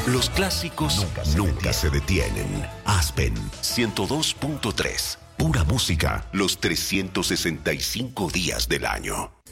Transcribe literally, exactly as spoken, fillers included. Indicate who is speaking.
Speaker 1: Los clásicos nunca se, nunca se detienen. Aspen ciento dos punto tres. Pura música los trescientos sesenta y cinco días del año.